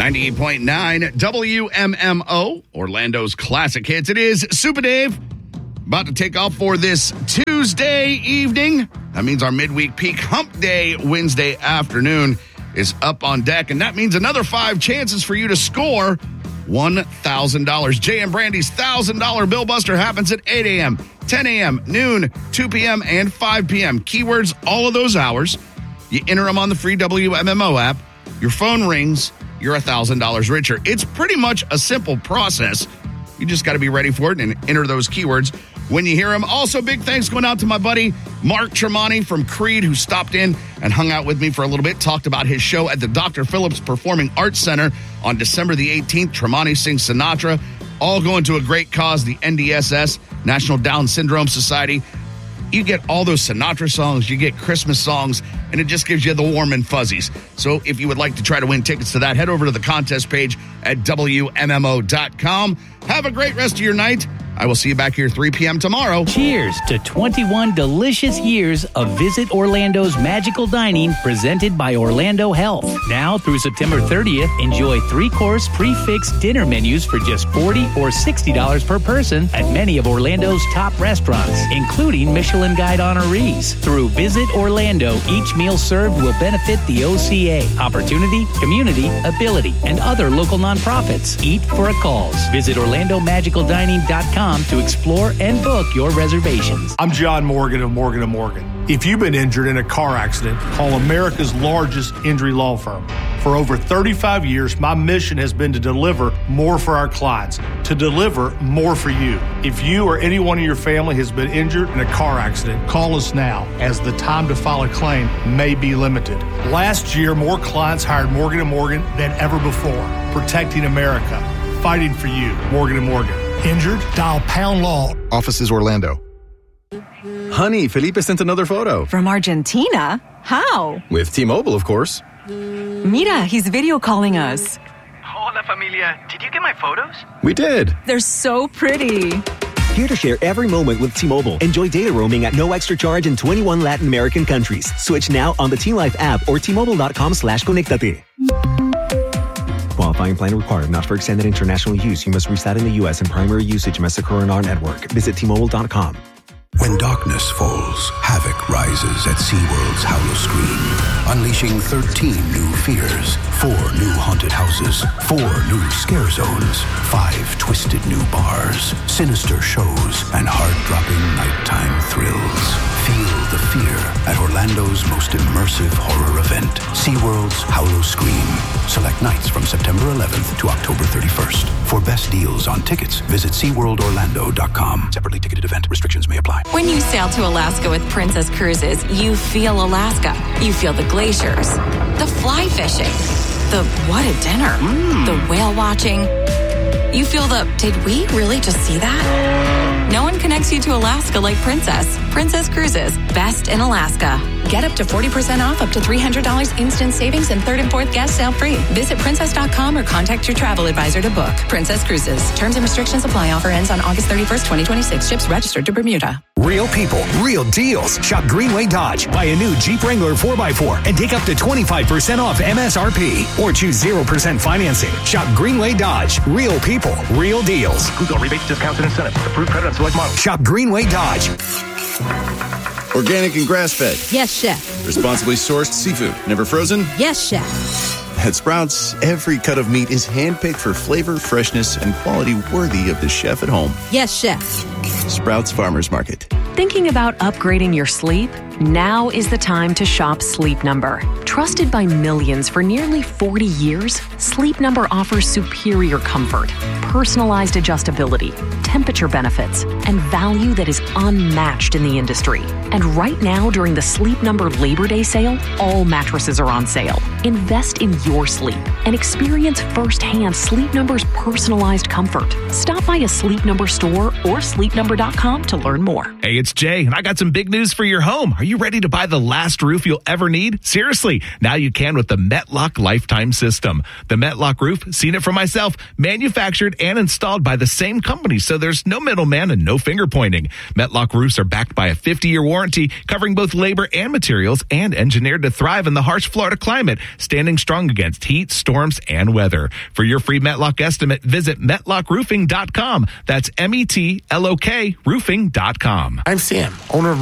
98.9 WMMO, Orlando's classic hits. It is Super Dave, about to take off for this Tuesday evening. That means our midweek peak hump day Wednesday afternoon is up on deck, and that means another 5 chances for you to score $1,000. Jay and Brandy's $1,000 Bill Buster happens at 8 a.m., 10 a.m., noon, 2 p.m., and 5 p.m. Keywords, all of those hours. You enter them on the free WMMO app. Your phone rings. You're $1,000 richer. It's pretty much a simple process. You just got to be ready for it and enter those keywords when you hear them. Also, big thanks going out to my buddy Mark Tremonti from Creed, who stopped in and hung out with me for a little bit, talked about his show at the Dr. Phillips Performing Arts Center on December the 18th. Tremonti sings Sinatra, all going to a great cause, the NDSS, National Down Syndrome Society. You get all those Sinatra songs, you get Christmas songs, and it just gives you the warm and fuzzies. So if you would like to try to win tickets to that, head over to the contest page at WMMO.com. Have a great rest of your night. I will see you back here 3 p.m. tomorrow. Cheers to 21 delicious years of Visit Orlando's Magical Dining presented by Orlando Health. Now through September 30th, enjoy 3-course prefix dinner menus for just $40 or $60 per person at many of Orlando's top restaurants, including Michelin Guide honorees. Through Visit Orlando, each meal served will benefit the OCA, Opportunity, Community, Ability, and other local nonprofits. Eat for a cause. Visit OrlandoMagicalDining.com to explore and book your reservations. I'm John Morgan of Morgan & Morgan. If you've been injured in a car accident, call America's largest injury law firm. For over 35 years, my mission has been to deliver more for our clients, to deliver more for you. If you or anyone in your family has been injured in a car accident, call us now, as the time to file a claim may be limited. Last year, more clients hired Morgan & Morgan than ever before, protecting America, fighting for you. Morgan & Morgan. Injured? Dial Pound Law. Offices Orlando. Honey, Felipe sent another photo. From Argentina? How? With T-Mobile, of course. Mira, he's video calling us. Hola, familia. Did you get my photos? We did. They're so pretty. Here to share every moment with T-Mobile. Enjoy data roaming at no extra charge in 21 Latin American countries. Switch now on the T-Life app or T-Mobile.com/conectate. Qualifying plan required. Not for extended international use. You must reside in the U.S. and primary usage must occur in our network. Visit T-Mobile.com. When darkness falls, havoc rises at SeaWorld's Howl-O-Scream, unleashing 13 new fears, 4 new haunted houses, 4 new scare zones, 5 twisted new bars, sinister shows, and heart-dropping nighttime thrills. Feel the fear at Orlando's most immersive horror event, SeaWorld's Howl-O-Scream. Select nights from September 11th to October 31st. For best deals on tickets, visit SeaWorldOrlando.com. Separately ticketed event. Restrictions may apply. When you sail to Alaska with Princess Cruises, you feel Alaska. You feel the glaciers, the fly fishing, the what a dinner, the whale watching. You feel the, did we really just see that? No one connects you to Alaska like Princess. Princess Cruises, best in Alaska. Get up to 40% off, up to $300 instant savings, and 3rd and 4th guest sale free. Visit princess.com or contact your travel advisor to book. Princess Cruises. Terms and restrictions apply. Offer ends on August 31st, 2026. Ships registered to Bermuda. Real people, real deals. Shop Greenway Dodge. Buy a new Jeep Wrangler 4x4 and take up to 25% off MSRP. Or choose 0% financing. Shop Greenway Dodge. Real people, real deals. Includes all rebates, discounts, and incentives. Approved credit on select models. Shop Greenway Dodge. Organic and grass-fed. Yes, chef. Responsibly sourced seafood. Never frozen? Yes, chef. At Sprouts, every cut of meat is handpicked for flavor, freshness, and quality worthy of the chef at home. Yes, chef. Sprouts Farmers Market. Thinking about upgrading your sleep? Now is the time to shop Sleep Number. Trusted by millions for nearly 40 years, Sleep Number offers superior comfort, personalized adjustability, temperature benefits, and value that is unmatched in the industry. And right now, during the Sleep Number Labor Day sale, all mattresses are on sale. Invest in your sleep and experience firsthand Sleep Number's personalized comfort. Stop by a Sleep Number store or sleepnumber.com sleepnumber.com to learn more. Hey, it's Jay, and I got some big news for your home. Are you ready to buy the last roof you'll ever need? Seriously, now you can with the Metlock Lifetime System. The Metlock roof, seen it for myself, manufactured and installed by the same company, so there's no middleman and no finger pointing. Metlock roofs are backed by a 50-year warranty, covering both labor and materials, and engineered to thrive in the harsh Florida climate, standing strong against heat, storms, and weather. For your free Metlock estimate, visit metlockroofing.com. That's METLOK roofing.com. I'm Sam, owner of